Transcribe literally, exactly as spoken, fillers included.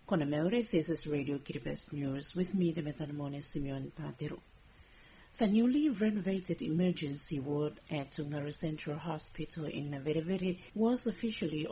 Konameore, this is Radio Kiribati News with me, Demetanamone Simeon Tadiru. The newly renovated emergency ward at Tungare Central Hospital in Naverevere was officially